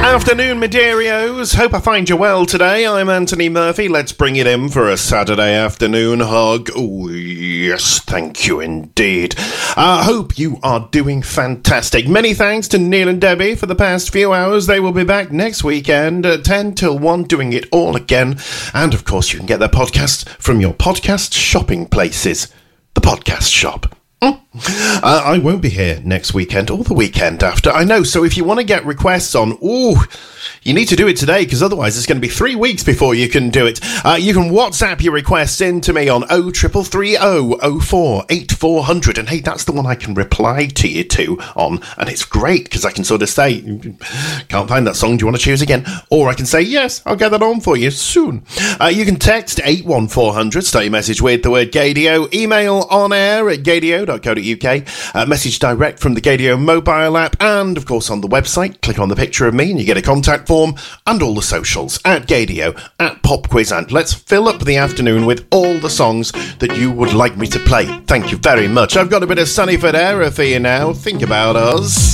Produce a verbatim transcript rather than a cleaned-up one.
Afternoon, Mederios. Hope I find you well today. I'm Anthony Murphy. Let's bring it in for a Saturday afternoon hug. Oh, yes, thank you indeed. I uh, hope you are doing fantastic. Many thanks to Neil and Debbie for the past few hours. They will be back next weekend at ten till one doing it all again. And, of course, you can get their podcast from your podcast shopping places. The Podcast Shop. Mm. Uh, I won't be here next weekend or the weekend after, I know, so if you want to get requests on, ooh, you need to do it today, because otherwise it's going to be three weeks before you can do it. Uh, you can WhatsApp your requests in to me on oh three three three oh oh four eight four hundred, and hey, that's the one I can reply to you to on, and it's great, because I can sort of say, can't find that song, do you want to choose again? Or I can say, yes, I'll get that on for you soon. Uh, you can text eight one four hundred, start your message with the word Gadio, email on air at gadio dot co dot uk, uh, message direct from the Gadio mobile app, and of course on the website, click on the picture of me and you get a contact form, and all the socials at Gadio, at Pop Quiz, and let's fill up the afternoon with all the songs that you would like me to play. Thank you very much. I've got a bit of Sonny Fodera for you now. Think about us.